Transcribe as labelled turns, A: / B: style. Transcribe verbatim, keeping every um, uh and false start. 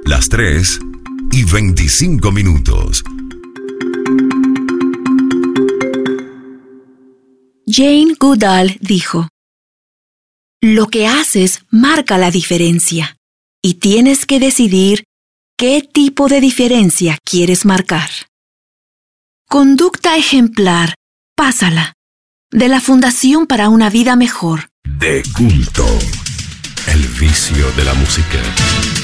A: las tres y veinticinco minutos.
B: Jane Goodall dijo: lo que haces marca la diferencia y tienes que decidir qué tipo de diferencia quieres marcar. Conducta ejemplar, pásala, de la Fundación para una Vida Mejor.
A: De culto, el vicio de la música.